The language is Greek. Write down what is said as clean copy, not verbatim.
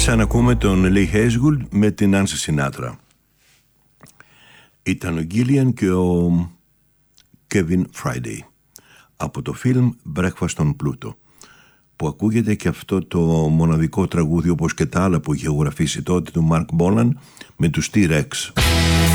Ξανακούμε τον Lee Hazelwood με την Nancy Sinatra. Ήταν ο Gillian και ο Kevin Friday από το φιλμ Breakfast on Pluto, που ακούγεται και αυτό το μοναδικό τραγούδι, όπως και τα άλλα που είχε γραφήσει τότε, του Mark Bolan με τους T-Rex.